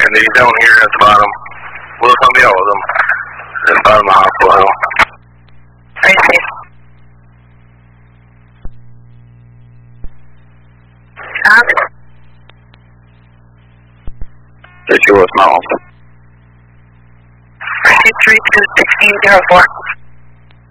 and he's down here at the bottom. Will come be all of them. At the bottom of the hospital. Very safe. This is West Mountain. 332-1604.